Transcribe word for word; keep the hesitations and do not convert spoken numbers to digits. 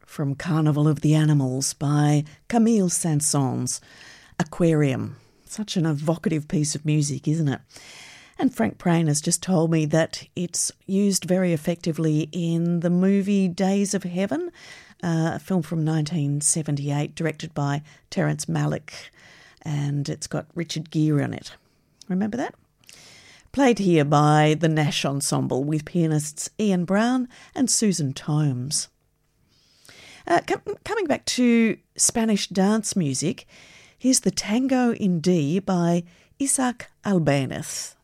from Carnival of the Animals by Camille Saint-Saëns. Aquarium. Such an evocative piece of music, isn't it? And Frank Prain has just told me that it's used very effectively in the movie Days of Heaven, uh, a film from nineteen seventy-eight, directed by Terrence Malick, and it's got Richard Gere in it. Remember that? Played here by the Nash Ensemble with pianists Ian Brown and Susan Tomes. Uh, com- coming back to Spanish dance music, here's the Tango in D by Isaac Albéniz.